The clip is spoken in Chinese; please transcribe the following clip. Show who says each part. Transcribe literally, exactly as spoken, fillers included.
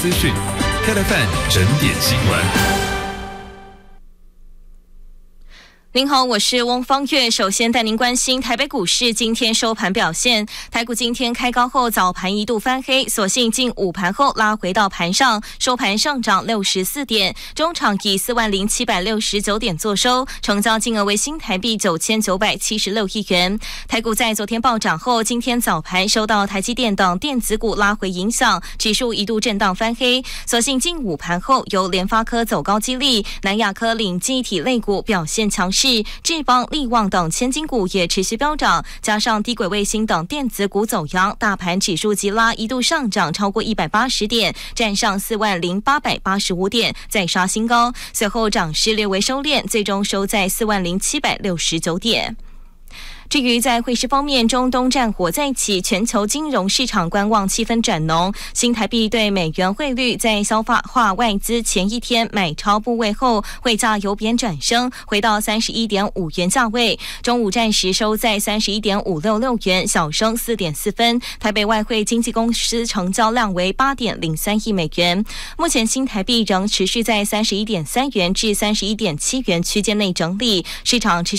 Speaker 1: 资讯，开来饭整点新闻。
Speaker 2: 您好，我是翁方月。首先带您关心台北股市今天收盘表现。台股今天开高后早盘一度翻黑，所幸近午盘后拉回到盘上，收盘上涨六十四点，中场以四万零七百六十九点作收，成交金额为新台币九千九百七十六亿元。台股在昨天暴涨后，今天早盘受到台积电等电子股拉回影响，指数一度震荡翻黑，所幸近午盘后由联发科走高激励，南亚科领记忆体类股表现强势，智邦、力旺等千金股也持续飙涨，加上低轨卫星等电子股走扬，大盘指数急拉，一度上涨超过一百八十点，站上四万零八百八十五点，再刷新高。随后涨势略微收敛，最终收在四万零七百六十九点。至于在汇市方面，中东战火再起，全球金融市场观望气氛转浓。新台币对美元汇率在消化外资前一天买超部位后，汇价由贬转升，回到三十一点五元价位。中午暂时收在三十一点五六六元，小升四点四分。台北外汇经纪公司成交量为八点零三亿美元。目前新台币仍持续在三十一点三元至三十一点七元区间内整理，市场持续